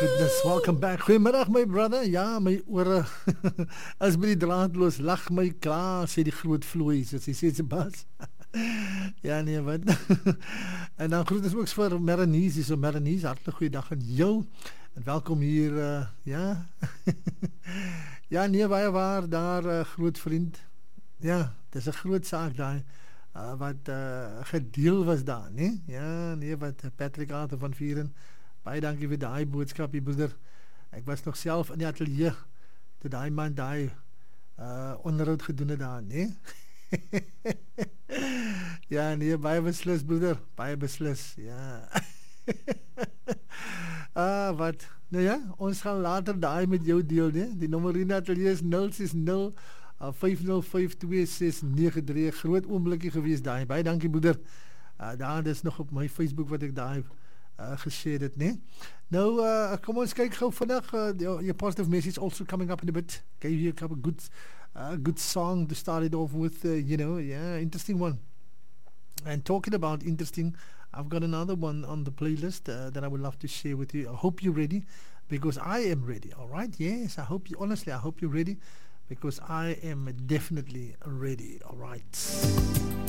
Goodness, welcome back. Goeiemiddag my brother. Ja, my ore as by die draadloos lag my klaar, sê die groot vloeis, as hy sê se bas. Ja nee, wat. En dan groet ons ook vir Maranese, so Maranese, hartlik goeiedag aan jou. En welkom hier, ja. Ja nee, baie waar, daar groot vriend. Ja, dis 'n groot saak daai. Wat gedeel was daar, nee? Ja, nee, wat Patrick Arthur van Vieren. Baie dankie vir daai boodskap, broeder. Ek was nog self in die ateljee toe daai man daai onderhoud gedoen het daar, nee? Ja, nee, baie beslis, broeder. Baie beslis, ja. Wat? Nou ja, ons gaan later daai met jou deel, nee? Die nommer in die ateljee is 060 5052693. Groot oomblikkie gewees daai. Baie dankie, broeder. Daar is nog op my Facebook wat ek daai gesê dit, nee? Nou, kom ons kyk gou vandag. Your positive message also coming up in a bit. Gave you a couple good song to start it off with, you know, yeah, interesting one. And talking about interesting, I've got another one on the playlist that I would love to share with you. I hope you're ready, because I am ready, all right? Yes, I hope you're ready, because I am definitely ready, all right?